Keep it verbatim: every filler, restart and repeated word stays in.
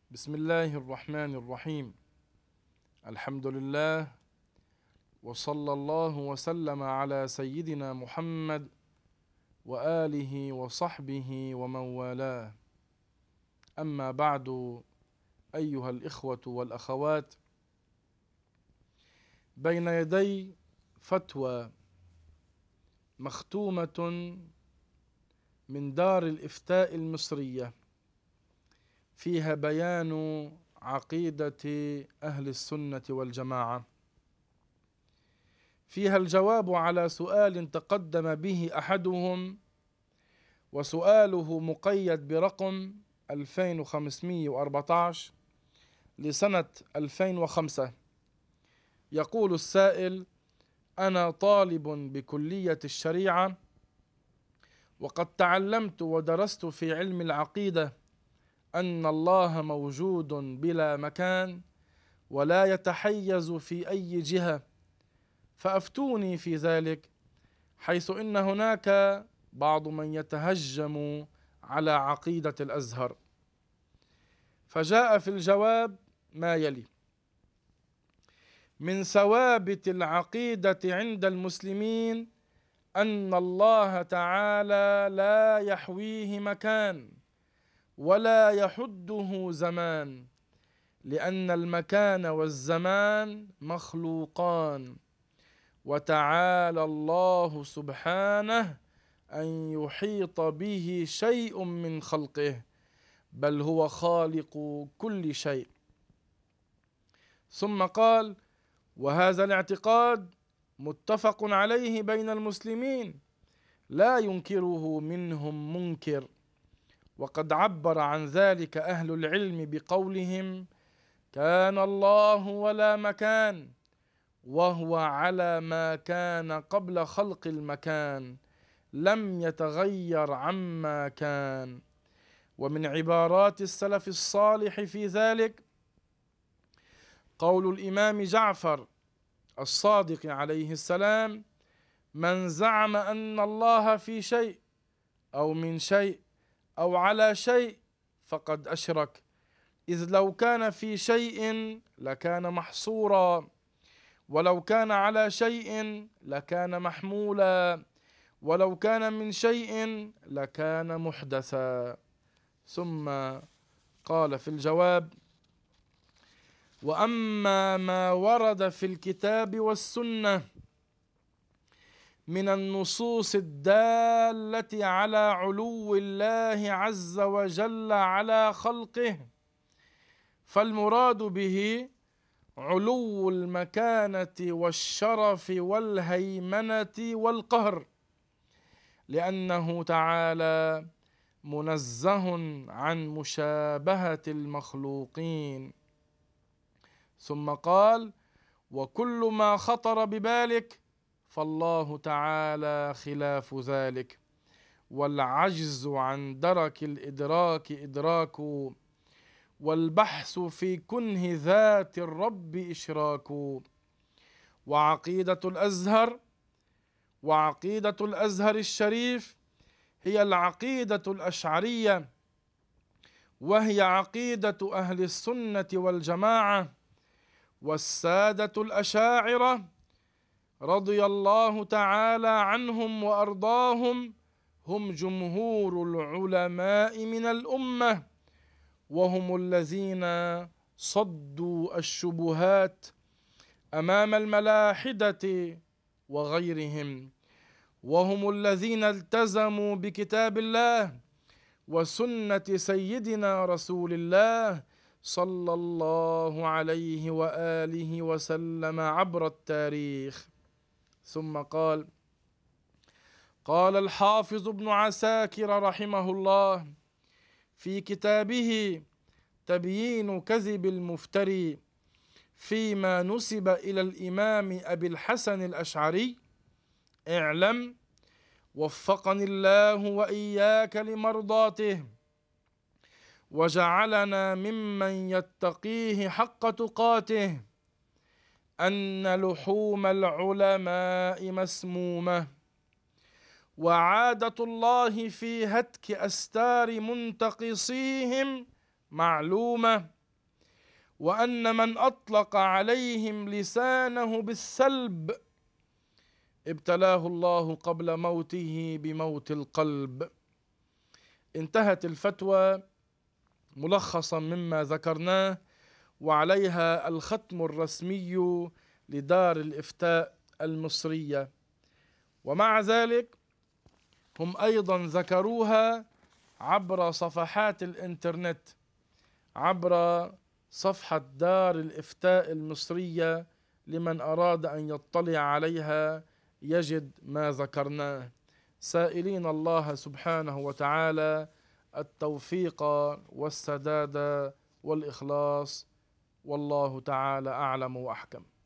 بسم الله الرحمن الرحيم. الحمد لله، وصلى الله وسلم على سيدنا محمد وآله وصحبه ومن والاه. أما بعد، أيها الإخوة والأخوات، بين يدي فتوى مختومة من دار الإفتاء المصرية فيها بيان عقيدة أهل السنة والجماعة، فيها الجواب على سؤال تقدم به أحدهم، وسؤاله مقيد برقم ألفين وخمسمائة وأربعة عشر لسنة ألفين وخمسة. يقول السائل: أنا طالب بكلية الشريعة، وقد تعلمت ودرست في علم العقيدة أن الله موجود بلا مكان ولا يتحيز في أي جهة، فأفتوني في ذلك، حيث إن هناك بعض من يتهجم على عقيدة الأزهر. فجاء في الجواب ما يلي: من ثوابت العقيدة عند المسلمين أن الله تعالى لا يحويه مكان ولا يحده زمان، لأن المكان والزمان مخلوقان، وتعالى الله سبحانه أن يحيط به شيء من خلقه، بل هو خالق كل شيء. ثم قال: وهذا الاعتقاد متفق عليه بين المسلمين، لا ينكره منهم منكر. وقد عبر عن ذلك أهل العلم بقولهم: كان الله ولا مكان، وهو على ما كان قبل خلق المكان، لم يتغير عما كان. ومن عبارات السلف الصالح في ذلك قول الإمام جعفر الصادق عليه السلام: من زعم أن الله في شيء أو من شيء أو على شيء فقد أشرك، إذ لو كان في شيء لكان محصورا، ولو كان على شيء لكان محمولا، ولو كان من شيء لكان محدثا. ثم قال في الجواب: وأما ما ورد في الكتاب والسنة من النصوص الدالة على علو الله عز وجل على خلقه، فالمراد به علو المكانة والشرف والهيمنة والقهر، لأنه تعالى منزه عن مشابهة المخلوقين. ثم قال: وكل ما خطر ببالك فالله تعالى خلاف ذلك، والعجز عن درك الإدراك إدراك، والبحث في كنه ذات الرب إشراك. وعقيدة الأزهر وعقيدة الأزهر الشريف هي العقيدة الأشعرية، وهي عقيدة أهل السنة والجماعة. والسادة الأشاعرة رضي الله تعالى عنهم وأرضاهم هم جمهور العلماء من الأمة، وهم الذين صدوا الشبهات أمام الملاحدة وغيرهم، وهم الذين التزموا بكتاب الله وسنة سيدنا رسول الله صلى الله عليه وآله وسلم عبر التاريخ. ثم قال: قال الحافظ ابن عساكر رحمه الله في كتابه تبيين كذب المفتري فيما نسب إلى الإمام أبي الحسن الأشعري: اعلم وفقني الله وإياك لمرضاته، وجعلنا ممن يتقيه حق تقاته، أن لحوم العلماء مسمومة، وعادة الله في هتك أستار منتقصيهم معلومة، وأن من أطلق عليهم لسانه بالسلب ابتلاه الله قبل موته بموت القلب. انتهت الفتوى ملخصا مما ذكرناه، وعليها الختم الرسمي لدار الإفتاء المصرية. ومع ذلك هم أيضا ذكروها عبر صفحات الإنترنت، عبر صفحة دار الإفتاء المصرية، لمن أراد أن يطلع عليها يجد ما ذكرناه، سائلين الله سبحانه وتعالى التوفيق والسداد والإخلاص، والله تعالى أعلم وأحكم.